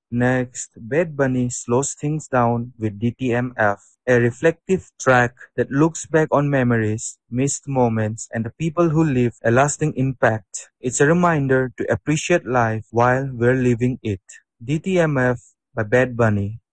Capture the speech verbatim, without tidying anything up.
Next, Bad Bunny slows things down with D T M F, a reflective track that looks back on memories, missed moments, and the people who leave a lasting impact. It's a reminder to appreciate life while we're living it. D T M F by Bad Bunny.